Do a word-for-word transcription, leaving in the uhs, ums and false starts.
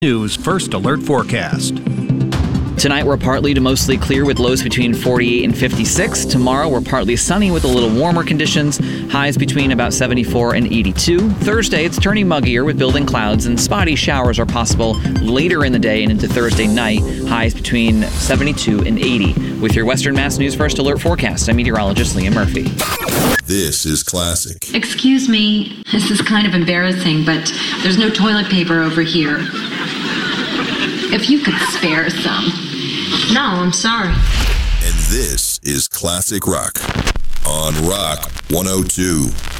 News First Alert Forecast. Tonight, we're partly to mostly clear with lows between forty-eight and fifty-six. Tomorrow, we're partly sunny with a little warmer conditions. Highs between about seventy-four and eighty-two. Thursday, it's turning muggier with building clouds, and spotty showers are possible later in the day and into Thursday night. Highs between seventy-two and eighty. With your Western Mass News First Alert Forecast, I'm meteorologist Liam Murphy. This is Classic. Excuse me, this is kind of embarrassing, but there's no toilet paper over here. If you could spare some. No, I'm sorry. And this is Classic Rock on Rock one oh two.